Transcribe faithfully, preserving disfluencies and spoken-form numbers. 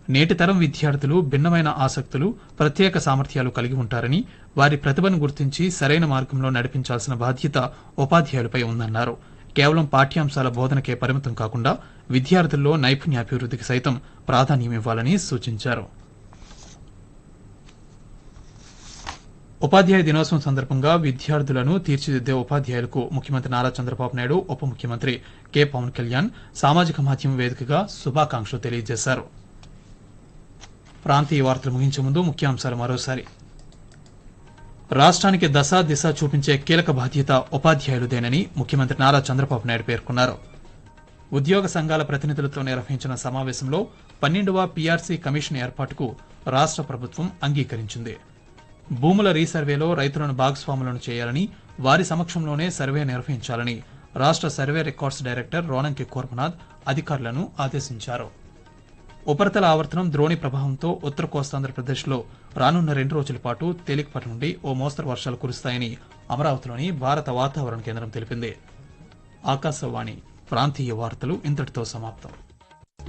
నేటి తరం విద్యార్థులు భిన్నమైన ఆసక్తులు ప్రత్యేక సామర్థ్యాలు కలిగి ఉంటారని వారి ప్రతిభను గుర్తించి సరైన మార్గంలో నడిపించాల్సిన బాధ్యత ఉపాధ్యాయులపై ఉందన్నారు. కేవలం పాఠ్యాంశాల బోధనకే పరిమితం కాకుండా విద్యార్థుల్లో నైపుణ్యాభివృద్ధికి సైతం ప్రాధాన్యమివ్వాలని సూచించారు. ఉపాధ్యాయ దినోత్సవం సందర్భంగా విద్యార్థులను తీర్చిదిద్దే ఉపాధ్యాయులకు ముఖ్యమంత్రి నారా చంద్రబాబు నాయుడు, ఉప ముఖ్యమంత్రి కె పవన్ కళ్యాణ్ సామాజిక మాధ్యమం వేదికగా శుభాకాంక్షలు తెలియజేశారు. ప్రాంతీయ వార్తలు ముగించే ముందు ముఖ్యాంశాలు మరోసారి. రాష్ట్రానికి దశ దిశ చూపించే కీలక బాధ్యత ఉపాధ్యాయులదేనని ముఖ్యమంత్రి నారా చంద్రబాబు నాయుడు పేర్కొన్నారు. ఉద్యోగ సంఘాల ప్రతినిధులతో నిర్వహించిన సమావేశంలో పన్నెండవ పీఆర్సీ కమిషన్ ఏర్పాటుకు రాష్ట్ర ప్రభుత్వం అంగీకరించింది. భూముల రీసర్వేలో రైతులను భాగస్వాములను చేయాలని, వారి సమక్షంలోనే సర్వే నిర్వహించాలని రాష్ట్ర survey records director Ronanki Kormanath అధికారులను ఆదేశించారు. ఉపరితల ఆవర్తనం ద్రోణి ప్రభావంతో ఉత్తర కోస్తాంధ్రప్రదేశ్లో రానున్న రెండు రోజుల పాటు తేలికపాటి నుండి ఓ మోస్తరు వర్షాలు కురుస్తాయని అమరావతిలోని భారత వాతావరణ కేంద్రం తెలిపింది. ఆకాశవాణి ప్రాంతీయ వార్తలు ఇంతటితో సమాప్తం.